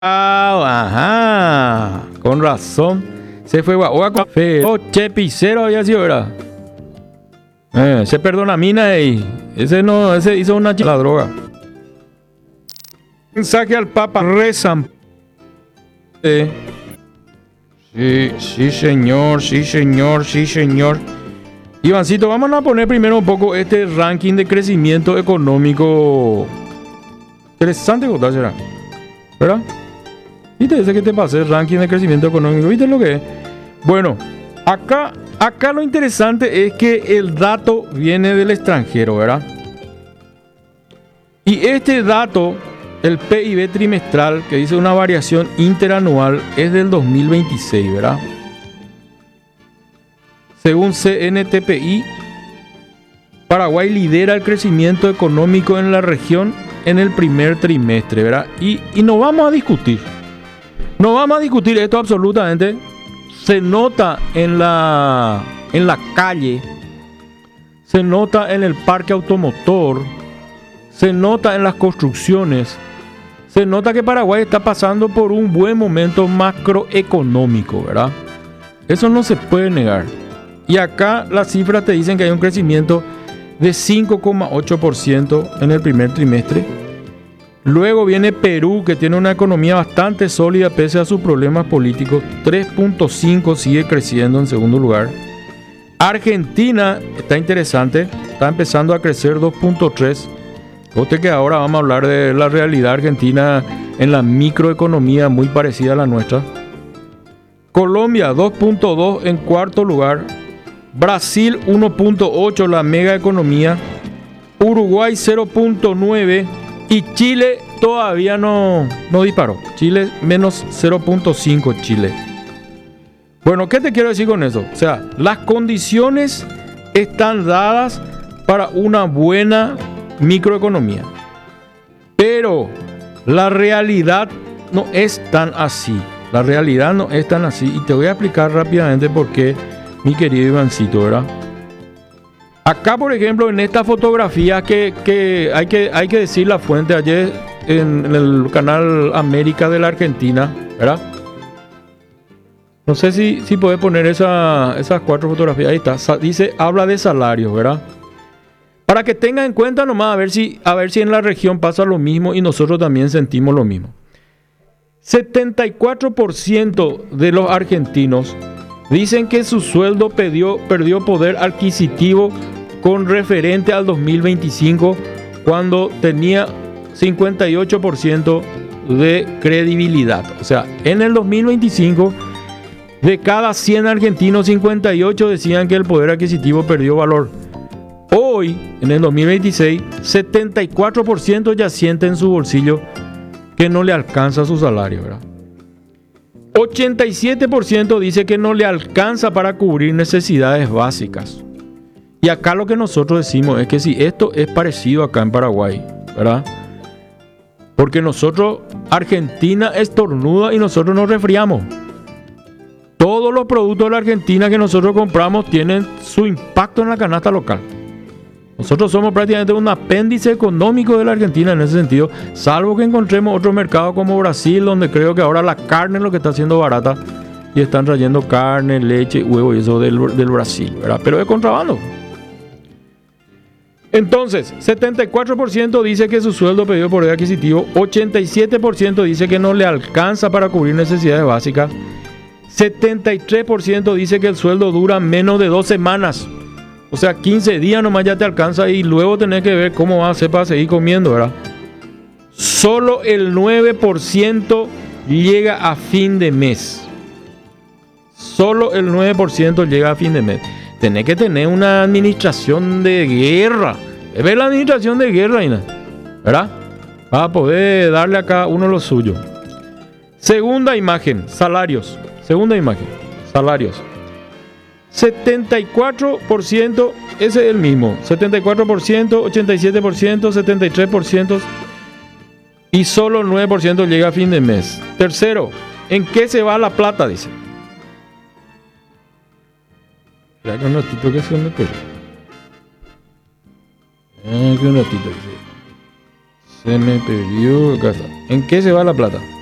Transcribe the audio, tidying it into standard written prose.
Ajá, con razón. Se fue Guagua con fe. Chepicero había sido, ¿verdad? Se perdona mina y ese no, ese hizo una la droga. Mensaje al Papa, rezan. Sí, señor, sí, señor, sí, señor. Ivancito, vamos a poner primero un poco este ranking de crecimiento económico. Interesante, ¿verdad? ¿Viste ese que te pasé, el ranking de crecimiento económico? ¿Viste lo que es? Bueno, acá lo interesante es que el dato viene del extranjero, ¿verdad? Y este dato, el PIB trimestral, que dice una variación interanual, es del 2026, ¿verdad? Según CNTPI, Paraguay lidera el crecimiento económico en la región en el primer trimestre, ¿verdad? Y no vamos a discutir. No vamos a discutir esto absolutamente. Se nota en la calle, se nota en el parque automotor, se nota en las construcciones, se nota que Paraguay está pasando por un buen momento macroeconómico, ¿verdad? Eso no se puede negar. Y acá las cifras te dicen que hay un crecimiento de 5,8% en el primer trimestre. Luego viene Perú, que tiene una economía bastante sólida pese a sus problemas políticos. 3,5 sigue creciendo en segundo lugar. Argentina está interesante, está empezando a crecer 2,3. Fíjate que ahora vamos a hablar de la realidad argentina en la microeconomía muy parecida a la nuestra. Colombia 2,2 en cuarto lugar. Brasil 1,8, la mega economía. Uruguay 0,9. Y Chile todavía no disparó. Chile menos 0,5 Chile. Bueno, ¿qué te quiero decir con eso? O sea, las condiciones están dadas para una buena microeconomía. Pero la realidad no es tan así. La realidad no es tan así. Y te voy a explicar rápidamente por qué, mi querido Ivancito, ¿verdad? Acá, por ejemplo, en esta fotografía que hay que decir la fuente, ayer en el canal América de la Argentina, ¿verdad? No sé si puedes poner esas 4 fotografías. Ahí está. Dice, habla de salarios, ¿verdad? Para que tengan en cuenta nomás, a ver si en la región pasa lo mismo y nosotros también sentimos lo mismo. 74% de los argentinos dicen que su sueldo perdió poder adquisitivo con referente al 2025, cuando tenía 58% de credibilidad. O sea, en el 2025, de cada 100 argentinos, 58 decían que el poder adquisitivo perdió valor. Hoy, en el 2026, 74% ya siente en su bolsillo que no le alcanza su salario, ¿verdad? 87% dice que no le alcanza para cubrir necesidades básicas. Y acá lo que nosotros decimos es que si esto es parecido acá en Paraguay, ¿verdad? Porque nosotros, Argentina estornuda y nosotros nos resfriamos. Todos los productos de la Argentina que nosotros compramos tienen su impacto en la canasta local. Nosotros somos prácticamente un apéndice económico de la Argentina en ese sentido, salvo que encontremos otro mercado como Brasil, donde creo que ahora la carne es lo que está haciendo barata y están trayendo carne, leche, huevo y eso del Brasil, ¿verdad? Pero es contrabando. Entonces, 74% dice que su sueldo perdió poder adquisitivo, 87% dice que no le alcanza para cubrir necesidades básicas, 73% dice que el sueldo dura menos de 2 semanas. O sea, 15 días nomás ya te alcanza y luego tenés que ver cómo va a hacer para seguir comiendo, ¿verdad? Solo el 9% llega a fin de mes. Solo el 9% llega a fin de mes. Tenés que tener una administración de guerra. ¿Ves la administración de guerra, Ina? ¿Verdad? Para poder darle a cada uno lo suyo. Segunda imagen, salarios. Segunda imagen, salarios. 74%, ese es el mismo. 74%, 87%, 73%. Y solo el 9% llega a fin de mes. Tercero, ¿en qué se va la plata? Dice. Espera que un ratito que se me perdió. Que un ratito que se me perdió. ¿En qué se va la plata?